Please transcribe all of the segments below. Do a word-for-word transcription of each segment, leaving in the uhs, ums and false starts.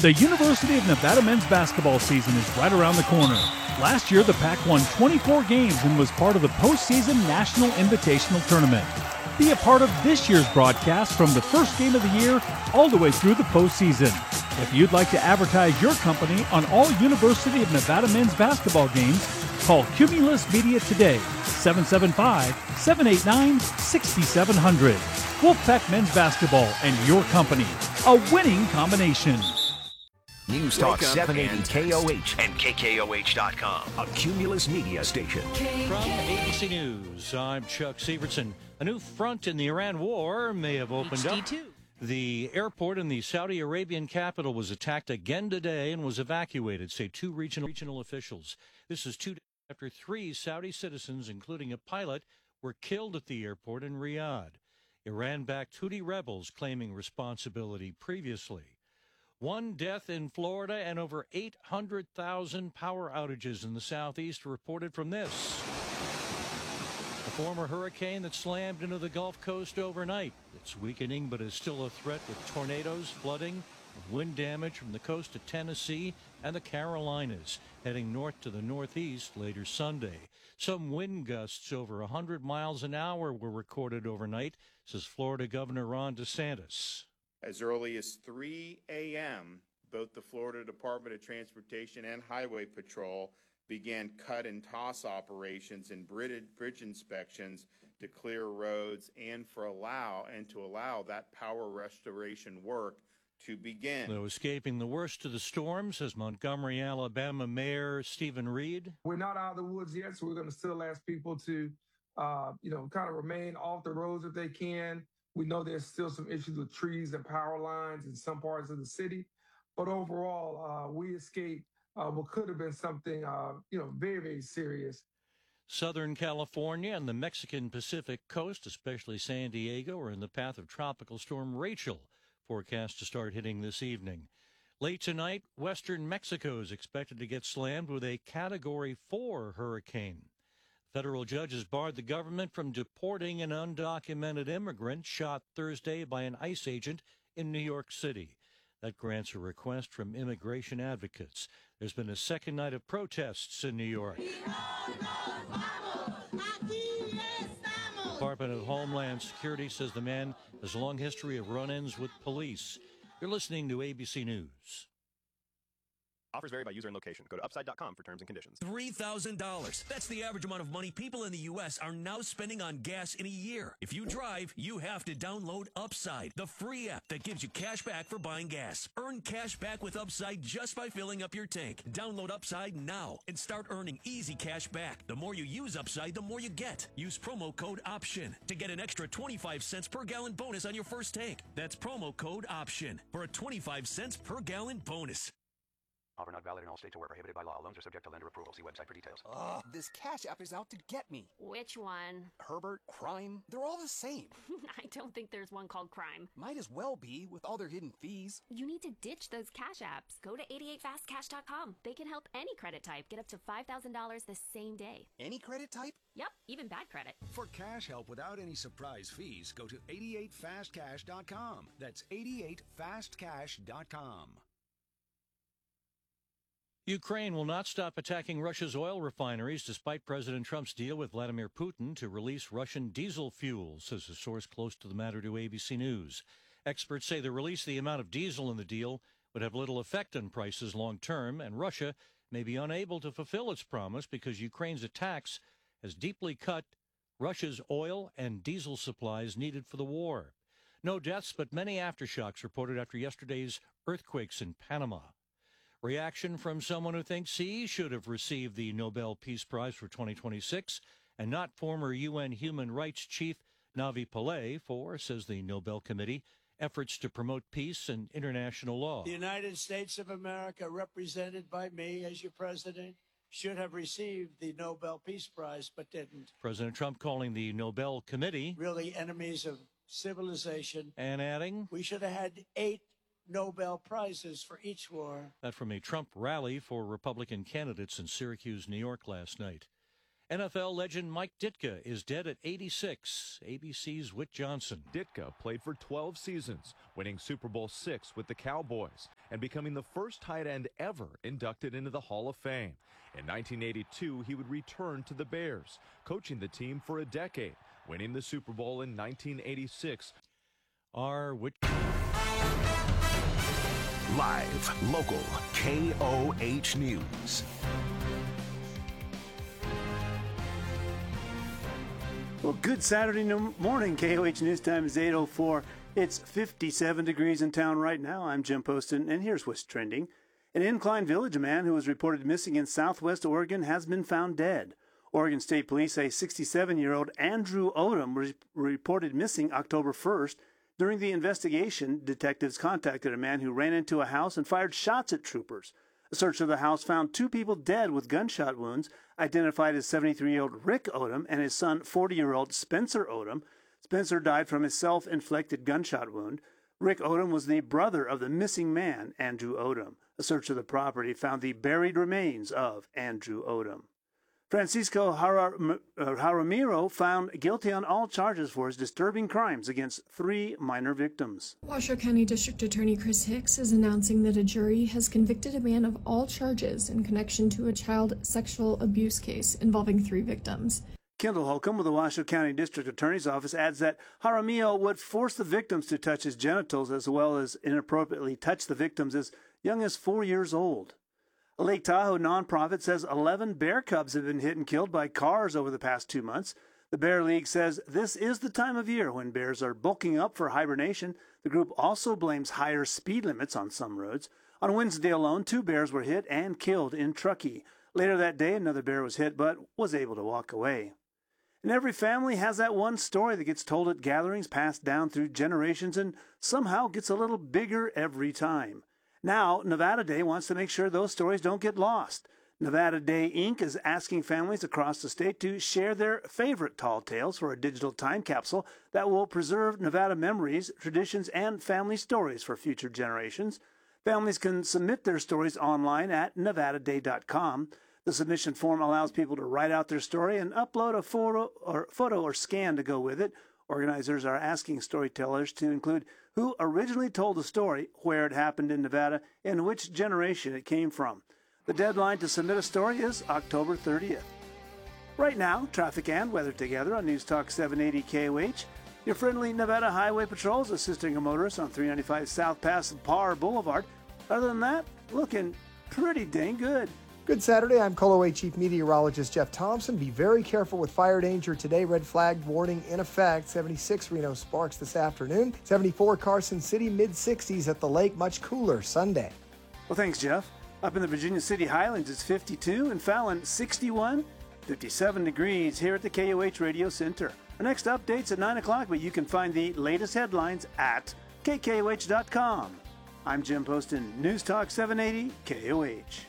The University of Nevada men's basketball season is right around the corner. Last year, the Pac won twenty-four games and was part of the postseason National Invitational Tournament. Be a part of this year's broadcast from the first game of the year all the way through the postseason. If you'd like to advertise your company on all University of Nevada men's basketball games, call Cumulus Media today, seven seven five, seven eight nine, six seven zero zero. Wolfpack Men's Basketball and your company, a winning combination. News Talk seven eighty K O H and K K O H dot com. A Cumulus Media station. From A B C News, I'm Chuck Severson. A new front in the Iran war may have opened up. The airport in the Saudi Arabian capital was attacked again today and was evacuated, say two regional, regional officials. This is two days after three Saudi citizens, including a pilot, were killed at the airport in Riyadh. Iran-backed Houthi rebels claiming responsibility previously. One death in Florida and over eight hundred thousand power outages in the southeast reported from this. A former hurricane that slammed into the Gulf Coast overnight. It's weakening, but is still a threat with tornadoes, flooding, and wind damage from the coast of Tennessee and the Carolinas, heading north to the northeast later Sunday. Some wind gusts over one hundred miles an hour were recorded overnight, says Florida Governor Ron DeSantis. As early as three a.m., both the Florida Department of Transportation and Highway Patrol began cut and toss operations and bridge inspections to clear roads and for allow and to allow that power restoration work to begin. Though escaping the worst of the storm, says Montgomery, Alabama Mayor Stephen Reed. We're not out of the woods yet, so we're going to still ask people to, uh, you know, kind of remain off the roads if they can. We know there's still some issues with trees and power lines in some parts of the city, but overall, uh, we escaped uh, what could have been something, uh, you know, very, very serious. Southern California and the Mexican Pacific coast, especially San Diego, are in the path of Tropical Storm Rachel, forecast to start hitting this evening. Late tonight, western Mexico is expected to get slammed with a Category four hurricane. Federal judges barred the government from deporting an undocumented immigrant shot Thursday by an ICE agent in New York City. That grants a request from immigration advocates. There's been a second night of protests in New York. The Department of Homeland Security says the man has a long history of run-ins with police. You're listening to A B C News. Offers vary by user and location. Go to upside dot com for terms and conditions. three thousand dollars. That's the average amount of money people in the U S are now spending on gas in a year. If you drive, you have to download Upside, the free app that gives you cash back for buying gas. Earn cash back with Upside just by filling up your tank. Download Upside now and start earning easy cash back. The more you use Upside, the more you get. Use promo code OPTION to get an extra twenty-five cents per gallon bonus on your first tank. That's promo code OPTION for a twenty-five cents per gallon bonus. Offer not valid in all states or where prohibited by law. Loans are subject to lender approval. See website for details. Ugh, this Cash App is out to get me. Which one? Herbert, Crime, they're all the same. I don't think there's one called Crime. Might as well be, with all their hidden fees. You need to ditch those Cash Apps. Go to eighty-eight fast cash dot com. They can help any credit type get up to five thousand dollars the same day. Any credit type? Yep, even bad credit. For cash help without any surprise fees, go to eighty-eight fast cash dot com. That's eighty-eight fast cash dot com. Ukraine will not stop attacking Russia's oil refineries despite President Trump's deal with Vladimir Putin to release Russian diesel fuel, says a source close to the matter to A B C News. Experts say the release of the amount of diesel in the deal would have little effect on prices long term, and Russia may be unable to fulfill its promise because Ukraine's attacks has deeply cut Russia's oil and diesel supplies needed for the war. No deaths, but many aftershocks reported after yesterday's earthquakes in Panama. Reaction from someone who thinks he should have received the Nobel Peace Prize for twenty twenty-six and not former U N Human Rights Chief Navi Pillay for, says the Nobel Committee, efforts to promote peace and international law. The United States of America, represented by me as your president, should have received the Nobel Peace Prize, but didn't. President Trump calling the Nobel Committee really enemies of civilization. And adding, we should have had eight Nobel Prizes for each war. That from a Trump rally for Republican candidates in Syracuse, New York last night. N F L legend Mike Ditka is dead at eighty-six. A B C's Whit Johnson. Ditka played for twelve seasons, winning Super Bowl six with the Cowboys and becoming the first tight end ever inducted into the Hall of Fame. In nineteen eighty-two, he would return to the Bears, coaching the team for a decade, winning the Super Bowl in nineteen eighty-six. Our Whit. Live, local, K O H News. Well, good Saturday morning. K O H News time is eight oh four. It's fifty-seven degrees in town right now. I'm Jim Poston, and here's what's trending. In Incline Village, a man who was reported missing in southwest Oregon has been found dead. Oregon State Police say sixty-seven-year-old Andrew Odom was reported missing October first. During the investigation, detectives contacted a man who ran into a house and fired shots at troopers. A search of the house found two people dead with gunshot wounds, identified as seventy-three-year-old Rick Odom and his son, forty-year-old Spencer Odom. Spencer died from his self-inflicted gunshot wound. Rick Odom was the brother of the missing man, Andrew Odom. A search of the property found the buried remains of Andrew Odom. Francisco Jaramillo found guilty on all charges for his disturbing crimes against three minor victims. Washoe County District Attorney Chris Hicks is announcing that a jury has convicted a man of all charges in connection to a child sexual abuse case involving three victims. Kendall Holcomb with the Washoe County District Attorney's Office adds that Jaramillo would force the victims to touch his genitals as well as inappropriately touch the victims as young as four years old. A Lake Tahoe nonprofit says eleven bear cubs have been hit and killed by cars over the past two months. The Bear League says this is the time of year when bears are bulking up for hibernation. The group also blames higher speed limits on some roads. On Wednesday alone, two bears were hit and killed in Truckee. Later that day, another bear was hit but was able to walk away. And every family has that one story that gets told at gatherings passed down through generations and somehow gets a little bigger every time. Now, Nevada Day wants to make sure those stories don't get lost. Nevada Day Incorporated is asking families across the state to share their favorite tall tales for a digital time capsule that will preserve Nevada memories, traditions, and family stories for future generations. Families can submit their stories online at nevada day dot com. The submission form allows people to write out their story and upload a photo or, photo or scan to go with it. Organizers are asking storytellers to include who originally told the story, where it happened in Nevada, and which generation it came from. The deadline to submit a story is October thirtieth. Right now, traffic and weather together on News Talk seven eighty K O H. Your friendly Nevada Highway Patrol is assisting a motorist on three ninety-five South past Parr Boulevard. Other than that, looking pretty dang good. Good Saturday. I'm C O L O A Chief Meteorologist Jeff Thompson. Be very careful with fire danger today. Red flag warning in effect. seventy-six Reno Sparks this afternoon. seventy-four Carson City. mid sixties at the lake. Much cooler Sunday. Well, thanks, Jeff. Up in the Virginia City Highlands, it's fifty-two. In Fallon, sixty-one. fifty-seven degrees here at the K O H Radio Center. Our next update's at nine o'clock, but you can find the latest headlines at K K O H dot com. I'm Jim Poston, News Talk seven eighty K O H.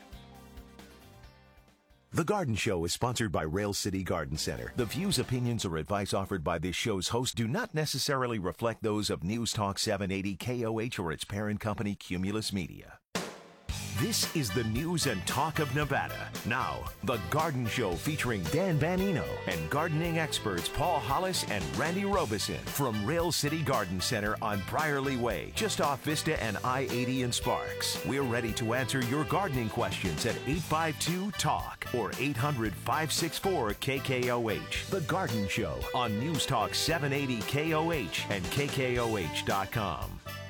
The Garden Show is sponsored by Rail City Garden Center. The views, opinions, or advice offered by this show's host do not necessarily reflect those of News Talk seven eighty K O H or its parent company, Cumulus Media. This is the news and talk of Nevada. Now, The Garden Show featuring Dan Banino and gardening experts Paul Hollis and Randy Robeson from Rail City Garden Center on Briarly Way, just off Vista and I eighty in Sparks. We're ready to answer your gardening questions at eight five two talk or eight hundred, five six four, K K O H. The Garden Show on News Talk seven eighty K O H and K K O H dot com.